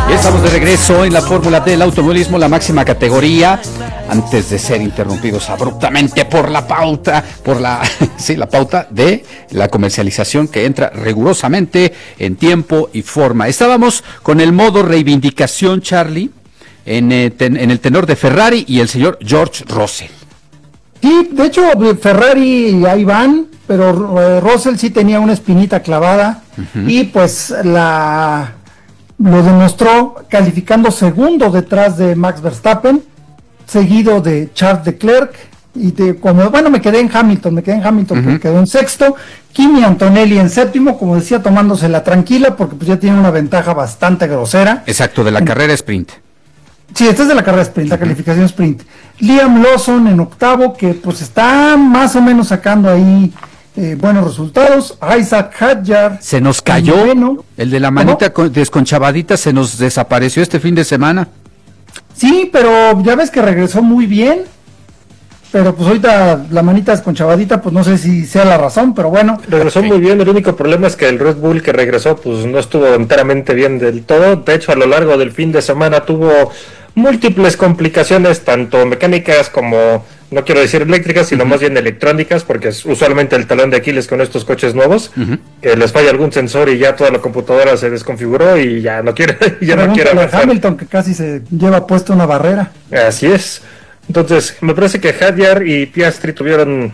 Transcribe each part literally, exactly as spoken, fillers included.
Ya estamos de regreso en la Fórmula del automovilismo, la máxima categoría, antes de ser interrumpidos abruptamente por la pauta, por la, sí, la pauta de la comercialización que entra rigurosamente en tiempo y forma. Estábamos con el modo reivindicación, Charlie, en, eh, ten, en el tenor de Ferrari y el señor George Russell. Sí, de hecho Ferrari ahí van, pero eh, Russell sí tenía una espinita clavada uh-huh. y pues la lo demostró calificando segundo detrás de Max Verstappen, seguido de Charles Leclerc y de como bueno me quedé en Hamilton, me quedé en Hamilton uh-huh. porque quedó en sexto, Kimi Antonelli en séptimo, como decía, tomándosela tranquila porque pues ya tiene una ventaja bastante grosera. Exacto, de la en, carrera sprint. Sí, esta es de la carrera sprint, la uh-huh. calificación sprint. Liam Lawson en octavo, que pues está más o menos sacando ahí eh, buenos resultados. Isaac Hadjar. Se nos cayó, noveno. El de la manita con, desconchavadita se nos desapareció este fin de semana. Sí, pero ya ves que regresó muy bien. Pero pues ahorita la manita desconchavadita, pues no sé si sea la razón, pero bueno. Regresó okay. muy bien, el único problema es que el Red Bull que regresó pues no estuvo enteramente bien del todo. De hecho, a lo largo del fin de semana tuvo múltiples complicaciones, tanto mecánicas como, no quiero decir eléctricas, sino uh-huh. más bien electrónicas, porque es usualmente el talón de Aquiles con estos coches nuevos, uh-huh. que les falla algún sensor y ya toda la computadora se desconfiguró y ya no quiere, ya no quiere avanzar. Hamilton, que casi se lleva puesto una barrera. Así es. Entonces, me parece que Hadjar y Piastri tuvieron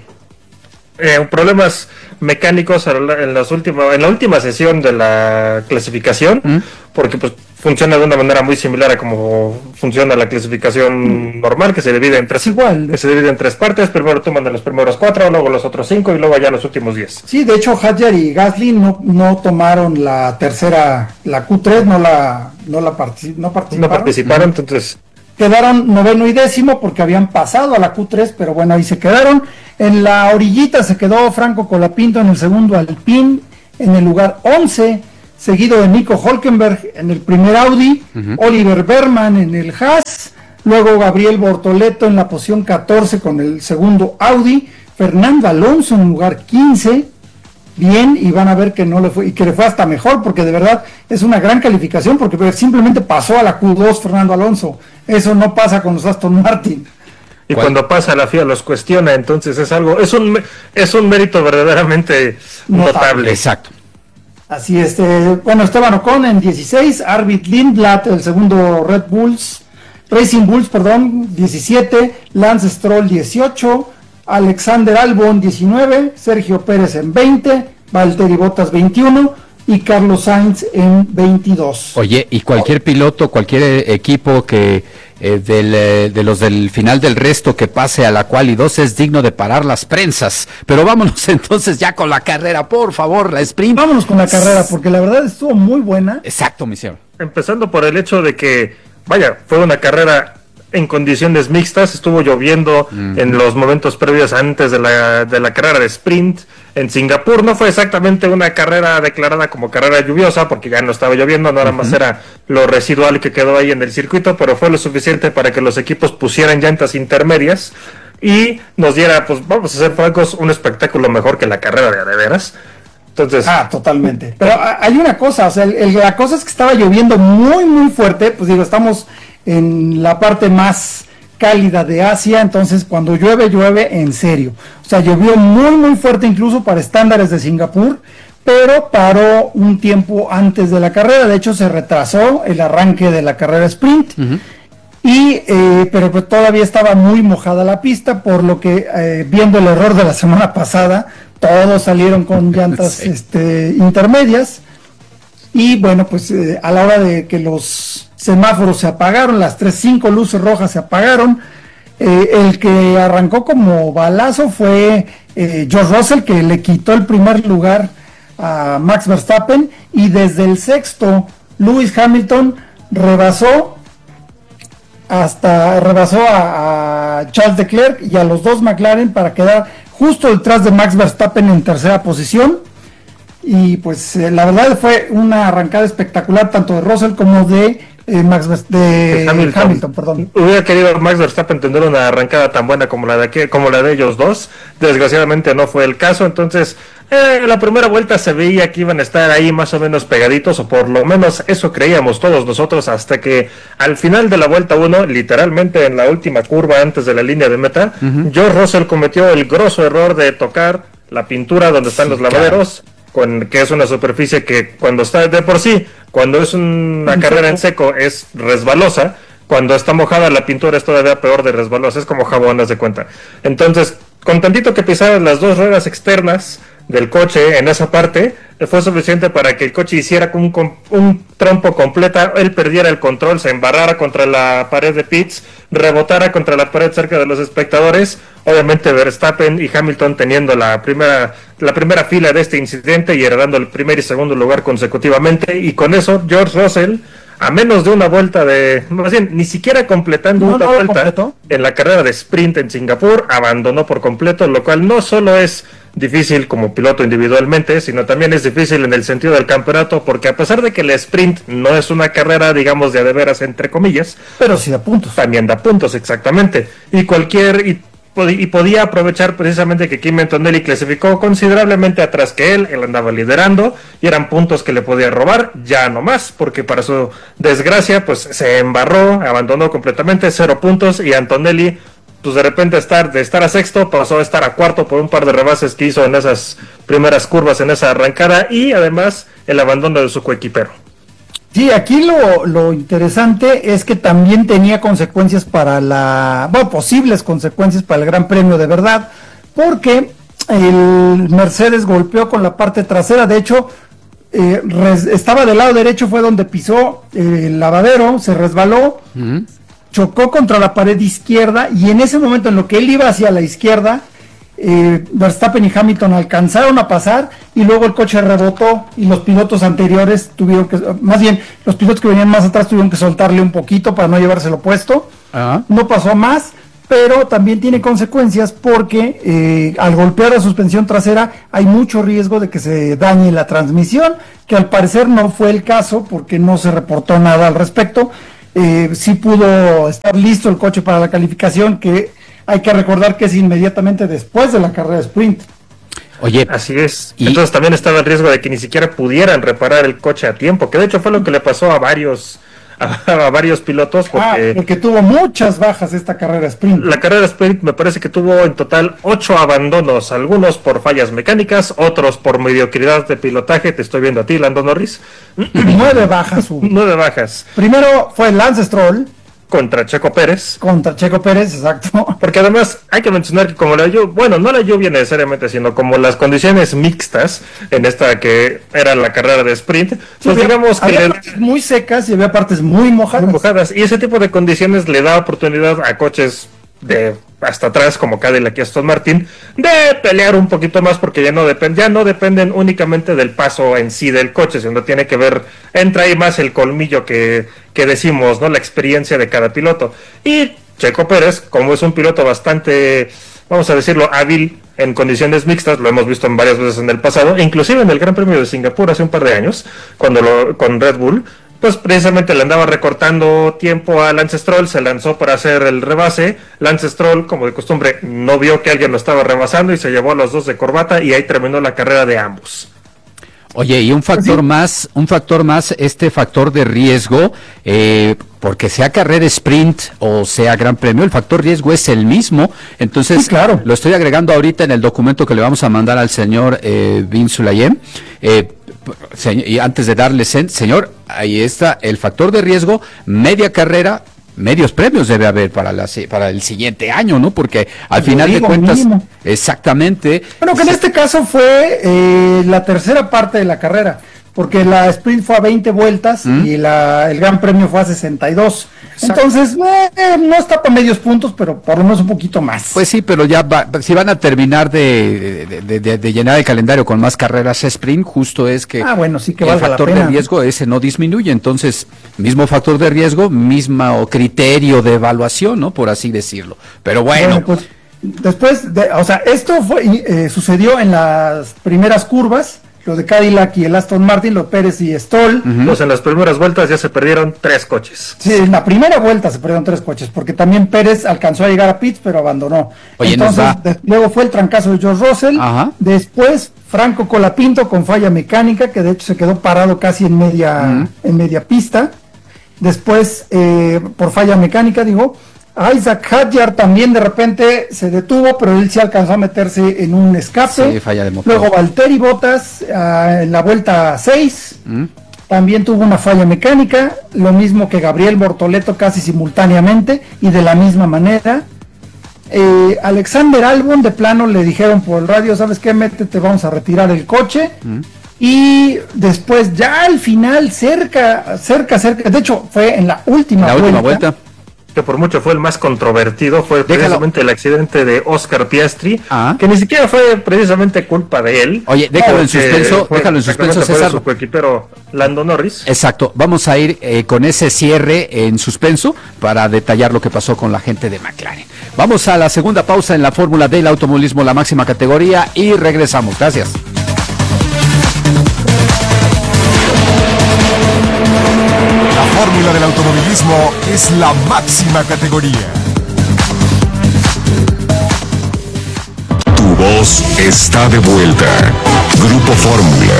eh, problemas mecánicos en, las últimas, en la última sesión de la clasificación, ¿Mm? porque pues funciona de una manera muy similar a como funciona la clasificación ¿Mm? normal, que se divide en tres, igual, que se divide en tres partes. Primero toman de los primeros cuatro, luego los otros cinco y luego ya los últimos diez. Sí, de hecho Hadjar y Gasly no, no tomaron la tercera, la Q tres, no la no la particip, no participaron. No participaron, ¿Mm? entonces quedaron noveno y décimo porque habían pasado a la Q tres, pero bueno, ahí se quedaron. En la orillita se quedó Franco Colapinto en el segundo Alpine, en el lugar once, seguido de Nico Hülkenberg en el primer Audi, uh-huh. Oliver Berman en el Haas, luego Gabriel Bortoleto en la posición catorce con el segundo Audi, Fernando Alonso en el lugar quince, bien, y van a ver que no le fue, y que le fue hasta mejor, porque de verdad es una gran calificación, porque simplemente pasó a la Q dos Fernando Alonso. Eso no pasa con los Aston Martin. Y ¿Cuál? Cuando pasa la F I A los cuestiona, entonces es algo, es un es un mérito verdaderamente notable. notable. Exacto. Así es, eh, bueno, Esteban Ocon en dieciséis, Arvid Lindblad, el segundo Red Bulls, Racing Bulls, perdón, diecisiete, Lance Stroll dieciocho, Alexander Albon diecinueve, Sergio Pérez en veinte, Valtteri Bottas veintiuno y Carlos Sainz en veintidós. Oye, y cualquier piloto, cualquier equipo que eh, del, eh, de los del final del resto que pase a la quali dos es digno de parar las prensas. Pero vámonos entonces ya con la carrera, por favor, la sprint. Vámonos con la carrera, porque la verdad estuvo muy buena. Exacto, mi señor. Empezando por el hecho de que, vaya, fue una carrera en condiciones mixtas, estuvo lloviendo mm. en los momentos previos antes de la, de la carrera de sprint en Singapur. No fue exactamente una carrera declarada como carrera lluviosa porque ya no estaba lloviendo, nada uh-huh. más era lo residual que quedó ahí en el circuito, pero fue lo suficiente para que los equipos pusieran llantas intermedias y nos diera, pues vamos a ser francos, un espectáculo mejor que la carrera de a de veras. Entonces, ah, totalmente. Pero hay una cosa, o sea, el, el, la cosa es que estaba lloviendo muy muy fuerte, pues digo, estamos en la parte más cálida de Asia, entonces cuando llueve, llueve en serio. O sea, llovió muy muy fuerte incluso para estándares de Singapur, pero paró un tiempo antes de la carrera. De hecho, se retrasó el arranque de la carrera sprint, uh-huh. y eh, pero pues todavía estaba muy mojada la pista, por lo que eh, viendo el error de la semana pasada, todos salieron con llantas sí. este, intermedias, y bueno, pues eh, a la hora de que los semáforos se apagaron, las tres, cinco luces rojas se apagaron, eh, el que arrancó como balazo fue eh, George Russell, que le quitó el primer lugar a Max Verstappen, y desde el sexto Lewis Hamilton rebasó hasta rebasó a, a Charles Leclerc y a los dos McLaren para quedar justo detrás de Max Verstappen en tercera posición. Y pues eh, la verdad fue una arrancada espectacular tanto de Russell como de eh, Max de, de Hamilton. Hamilton, perdón. Hubiera querido Max Verstappen tener una arrancada tan buena como la de aquí, como la de ellos dos. Desgraciadamente no fue el caso. Entonces, eh, la primera vuelta se veía que iban a estar ahí más o menos pegaditos, o por lo menos eso creíamos todos nosotros, hasta que al final de la vuelta uno, literalmente en la última curva antes de la línea de meta, uh-huh. George Russell cometió el grosso error de tocar la pintura donde están sí, los lavaderos. Claro. Con, que es una superficie que cuando está de por sí, cuando es una en carrera seco. en seco es resbalosa, cuando está mojada la pintura es todavía peor de resbalosa, es como jabón, haz de cuenta. Entonces, con tantito que pisaran las dos ruedas externas del coche en esa parte, fue suficiente para que el coche hiciera un, un trompo completa, él perdiera el control, se embarrara contra la pared de pits, rebotara contra la pared cerca de los espectadores. Obviamente Verstappen y Hamilton teniendo la primera la primera fila de este incidente y heredando el primer y segundo lugar consecutivamente, y con eso George Russell, a menos de una vuelta de, más bien, ni siquiera completando no, una no, vuelta completo. en la carrera de sprint en Singapur, abandonó por completo, lo cual no solo es difícil como piloto individualmente, sino también es difícil en el sentido del campeonato, porque a pesar de que el sprint no es una carrera, digamos, de a de veras, entre comillas, pero sí da puntos. También da puntos, exactamente. Y cualquier... Y, y podía aprovechar precisamente que Kimi Antonelli clasificó considerablemente atrás que él, él andaba liderando y eran puntos que le podía robar, ya no más, porque para su desgracia pues se embarró, abandonó completamente, cero puntos, y Antonelli pues de repente estar de estar a sexto pasó a estar a cuarto por un par de rebases que hizo en esas primeras curvas, en esa arrancada, y además el abandono de su coequipero. Sí, aquí lo, lo interesante es que también tenía consecuencias para la, bueno, posibles consecuencias para el Gran Premio de verdad, porque el Mercedes golpeó con la parte trasera, de hecho, eh, res, estaba del lado derecho, fue donde pisó eh, el lavadero, se resbaló, uh-huh. chocó contra la pared izquierda, y en ese momento en lo que él iba hacia la izquierda, Eh, Verstappen y Hamilton alcanzaron a pasar, y luego el coche rebotó y los pilotos anteriores tuvieron que, más bien los pilotos que venían más atrás tuvieron que soltarle un poquito para no llevárselo puesto. Uh-huh. No pasó más, pero también tiene consecuencias porque eh, al golpear la suspensión trasera hay mucho riesgo de que se dañe la transmisión, que al parecer no fue el caso porque no se reportó nada al respecto. Eh, sí pudo estar listo el coche para la calificación, que hay que recordar que es inmediatamente después de la carrera de sprint. Oye, así es. Y entonces también estaba el riesgo de que ni siquiera pudieran reparar el coche a tiempo, que de hecho fue lo que le pasó a varios a, a varios pilotos. Porque, ah, porque tuvo muchas bajas esta carrera sprint. La carrera sprint me parece que tuvo en total ocho abandonos, algunos por fallas mecánicas, otros por mediocridad de pilotaje. Te estoy viendo a ti, Lando Norris. Nueve bajas hubo. Nueve bajas. Primero fue Lance Stroll. Contra Checo Pérez. Contra Checo Pérez, exacto. Porque además hay que mencionar que como la lluvia, bueno, no la lluvia necesariamente, sino como las condiciones mixtas en esta que era la carrera de sprint, sí, pues digamos que... Había le... partes muy secas y había partes muy mojadas. muy mojadas. Y ese tipo de condiciones le da oportunidad a coches de hasta atrás como Cadillac y Aston Martin de pelear un poquito más, porque ya no dependen ya no dependen únicamente del paso en sí del coche, sino tiene que ver, entra ahí más el colmillo que, que decimos, ¿no? La experiencia de cada piloto. Y Checo Pérez, como es un piloto bastante, vamos a decirlo, hábil en condiciones mixtas, lo hemos visto en varias veces en el pasado, inclusive en el Gran Premio de Singapur hace un par de años, cuando lo, con Red Bull, pues precisamente le andaba recortando tiempo a Lance Stroll, se lanzó para hacer el rebase. Lance Stroll, como de costumbre, no vio que alguien lo estaba rebasando y se llevó a los dos de corbata, y ahí terminó la carrera de ambos. Oye, y un factor ¿Sí? más, un factor más, este factor de riesgo, eh, porque sea carrera sprint o sea Gran Premio, el factor riesgo es el mismo. Entonces, sí, claro. Lo estoy agregando ahorita en el documento que le vamos a mandar al señor eh, Bin Sulayem. Eh, y antes de darle, señor, ahí está el factor de riesgo, media carrera, medios premios debe haber para la para el siguiente año, ¿no? Porque al final digo, de cuentas, mínimo. Exactamente. Bueno, que en este caso fue eh, la tercera parte de la carrera, porque la sprint fue a veinte vueltas ¿Mm? y la, el Gran Premio fue a sesenta y dos. Exacto. Entonces, eh, no está para medios puntos, pero por lo menos un poquito más. Pues sí, pero ya va, si van a terminar de, de, de, de, de llenar el calendario con más carreras sprint, justo es que, ah, bueno, sí que el factor la pena. de riesgo ese no disminuye. Entonces, mismo factor de riesgo, mismo criterio de evaluación, ¿no? Por así decirlo. Pero bueno. bueno pues, después, de, o sea, esto fue eh, sucedió en las primeras curvas. lo de Cadillac y el Aston Martin, los Pérez y Stoll. Uh-huh. Pues en las primeras vueltas ya se perdieron tres coches. Sí, en la primera vuelta se perdieron tres coches, porque también Pérez alcanzó a llegar a pits, pero abandonó. Oye, Entonces, de, luego fue el trancazo de George Russell. Ajá. Después, Franco Colapinto con falla mecánica, que de hecho se quedó parado casi en media, uh-huh. en media pista. Después, eh, por falla mecánica, digo, Isaac Hadjar también de repente se detuvo, pero él sí alcanzó a meterse en un escape. Sí, falla de motor. Luego Valtteri Bottas uh, en la vuelta seis ¿Mm? también tuvo una falla mecánica, lo mismo que Gabriel Bortoleto casi simultáneamente y de la misma manera. Eh, Alexander Albon de plano le dijeron por el radio, ¿sabes qué? Métete, vamos a retirar el coche. ¿Mm? Y después ya al final, cerca, cerca, cerca, de hecho fue en la última, la vuelta, última vuelta. Que por mucho fue el más controvertido, fue Déjalo. precisamente el accidente de Oscar Piastri, ah. que ni siquiera fue precisamente culpa de él. Oye, déjalo no, en suspenso, déjalo en suspenso, César. Su coequipero Lando Norris. Exacto, vamos a ir eh, con ese cierre en suspenso para detallar lo que pasó con la gente de McLaren. Vamos a la segunda pausa en la Fórmula del automovilismo, la máxima categoría, y regresamos. Gracias. La fórmula del automovilismo es la máxima categoría. Tu voz está de vuelta. Grupo Fórmula.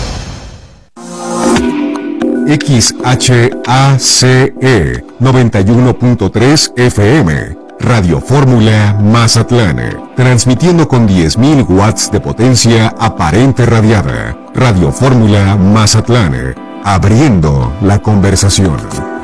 X H A C E noventa y uno punto tres F M. Radio Fórmula Mazatlán. Transmitiendo con diez mil watts de potencia aparente radiada. Radio Fórmula Mazatlán. Abriendo la conversación.